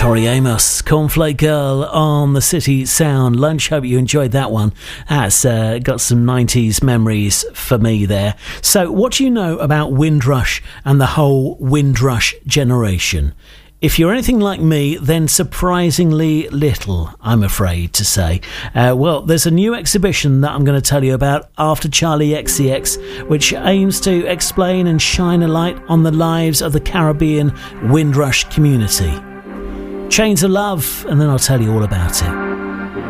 Tori Amos, Cornflake Girl on the City Sound Lunch. Hope you enjoyed that one. That's got some 90s memories for me there. So what do you know about Windrush and the whole Windrush generation? If you're anything like me, then surprisingly little, I'm afraid to say. Well, there's a new exhibition that I'm going to tell you about after Charlie XCX, which aims to explain and shine a light on the lives of the Caribbean Windrush community. Chains of Love, and then I'll tell you all about it.